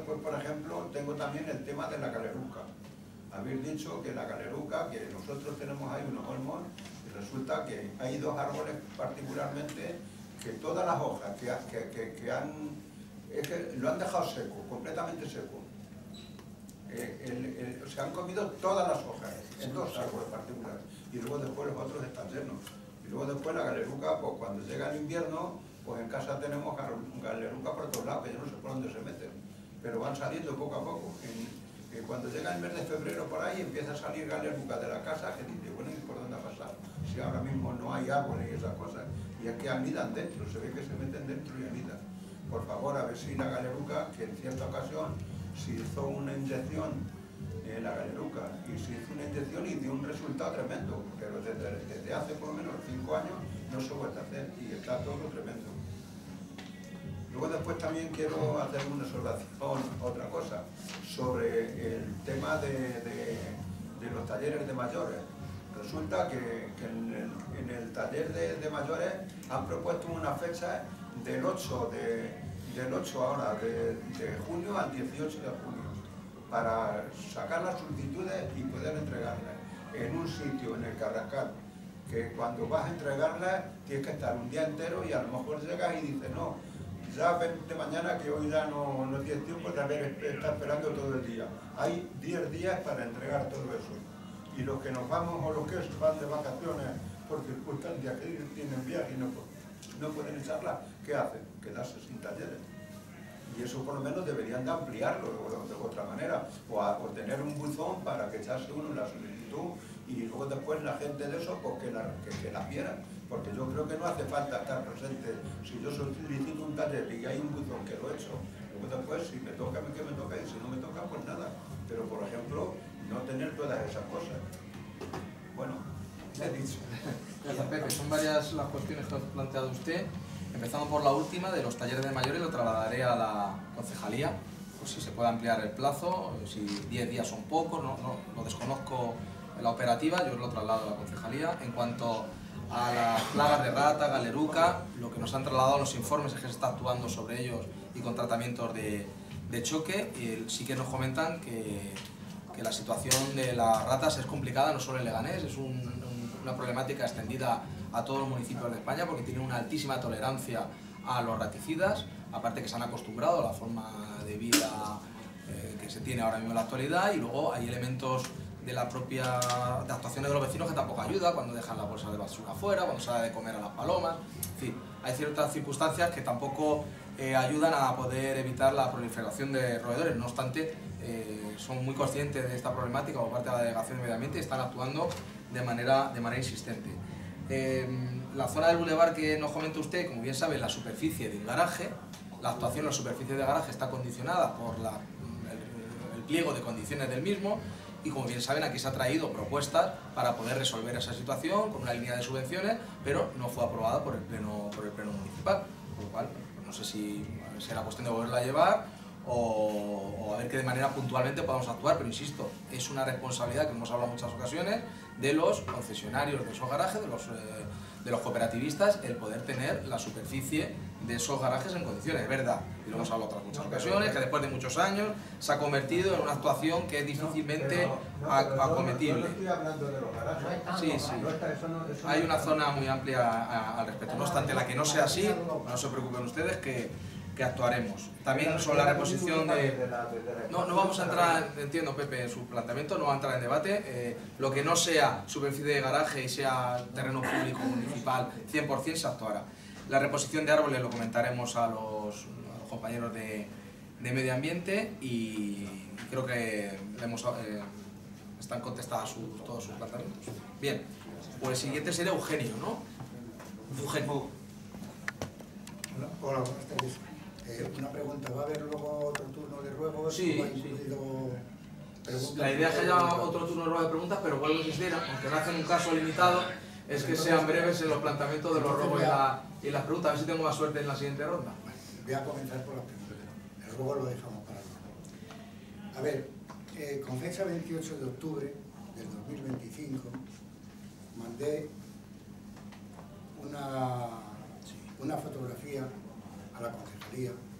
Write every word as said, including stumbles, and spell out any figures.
después, por ejemplo, tengo también el tema de la galeruca. Habéis dicho que la galeruca, que nosotros tenemos ahí unos olmos, y resulta que hay dos árboles particularmente que todas las hojas que, que, que, que han, es que lo han dejado seco, completamente seco. Eh, el, el, se han comido todas las hojas en dos árboles particulares y luego después los otros están llenos. Y luego después la galeruca, pues cuando llega el invierno, pues en casa tenemos galeruca por todos lados, que yo no sé por dónde se meten, pero van saliendo poco a poco. En, en cuando llega el mes de febrero por ahí empieza a salir galeruca de la casa, que dice, bueno, ¿y por dónde ha pasado? Si ahora mismo no hay árboles y esas cosas, y es que anidan dentro, se ve que se meten dentro y anidan. Por favor, a ver si la galeruca, que en cierta ocasión se hizo una inyección en la galeruca, y se hizo una inyección y dio un resultado tremendo, pero desde, desde hace por lo menos cinco años no se vuelve a hacer y está todo tremendo. Luego después también quiero hacer una observación, otra cosa, sobre el tema de, de, de los talleres de mayores. Resulta que, que en, el, en el taller de, de mayores han propuesto una fecha del ocho de, del ocho ahora, de, de junio al dieciocho de junio, para sacar las solicitudes y poder entregarlas en un sitio, en el Carrascal, que cuando vas a entregarlas tienes que estar un día entero y a lo mejor llegas y dices, no, ya vente mañana que hoy ya no, no tienes tiempo de haber, estar esperando todo el día. Hay diez días para entregar todo eso. Y los que nos vamos o los que van de vacaciones por circunstancias que tienen viaje y no, no pueden echarla, ¿qué hacen? Quedarse sin talleres. Y eso por lo menos deberían de ampliarlo de, de otra manera, o, a, o tener un buzón para que echarse uno la solicitud y luego después la gente de eso pues que la, que, que la quiera, porque yo creo que no hace falta estar presente. Si yo solicito un taller y hay un buzón que lo he hecho, luego después si me toca, que me toca, y si no me toca, pues nada. Pero por ejemplo, no tener todas esas cosas. Bueno, he dicho. Gracias, Pepe. Son varias las cuestiones que ha planteado usted. Empezando por la última, de los talleres de mayores, lo trasladaré a la concejalía, pues si se puede ampliar el plazo, si diez días son pocos, no, no, lo desconozco en la operativa, yo lo traslado a la concejalía. En cuanto a las plagas de rata, galeruca, lo que nos han trasladado los informes es que se está actuando sobre ellos y con tratamientos de, de choque, y sí que nos comentan que, que la situación de las ratas es complicada, no solo en Leganés, es un, un, una problemática extendida a todos los municipios de España porque tienen una altísima tolerancia a los raticidas, aparte que se han acostumbrado a la forma de vida eh, que se tiene ahora mismo en la actualidad, y luego hay elementos de la propia de actuaciones de los vecinos que tampoco ayuda, cuando dejan la bolsa de basura afuera, cuando sale de comer a las palomas, en fin, hay ciertas circunstancias que tampoco eh, ayudan a poder evitar la proliferación de roedores. No obstante, eh, son muy conscientes de esta problemática por parte de la Delegación de Medio Ambiente y están actuando de manera, de manera insistente. Eh, la zona del bulevar que nos comenta usted, como bien sabe, la superficie de un garaje, la actuación en la superficie de garaje está condicionada por la, el, el pliego de condiciones del mismo, y como bien saben, aquí se ha traído propuestas para poder resolver esa situación con una línea de subvenciones, pero no fue aprobada por el pleno, por el pleno municipal, por lo cual no sé si será cuestión de volverla a llevar o, o a ver que de manera puntualmente podamos actuar, pero insisto, es una responsabilidad que hemos hablado en muchas ocasiones de los concesionarios de esos garajes, de los, eh, de los cooperativistas, el poder tener la superficie de esos garajes en condiciones. Es verdad, y lo hemos hablado en otras muchas ocasiones, que después de muchos años se ha convertido en una actuación que es difícilmente no, no, no, acometible. No estoy hablando de los garajes. Sí, sí. Hay una zona muy amplia al respecto. No obstante, la que no sea así, no se preocupen ustedes que, que actuaremos. También sobre la reposición de... No, no vamos a entrar, entiendo Pepe, en su planteamiento, no va a entrar en debate. Eh, lo que no sea superficie de garaje y sea terreno público municipal, cien por cien se actuará. La reposición de árboles lo comentaremos a los, a los compañeros de, de Medio Ambiente y creo que hemos, eh, están contestadas sus, todos sus planteamientos. Bien, pues el siguiente sería Eugenio, ¿no? Eugenio. Hola, hola, buenas tardes. Eh, una pregunta, ¿va a haber luego otro turno de ruegos? Sí, ¿Va incluido sí. La idea es que haya otro turno de ruegos de preguntas, pero vuelvo a insistir, aunque no hacen un caso limitado, es que sean breves en los planteamientos de los ruegos y, la, y las preguntas. A ver si tengo más suerte en la siguiente ronda. Bueno, voy a comenzar por las preguntas. El ruego lo dejamos para luego. A ver, eh, con fecha veintiocho de octubre del dos mil veinticinco mandé una, una fotografía a la concejalía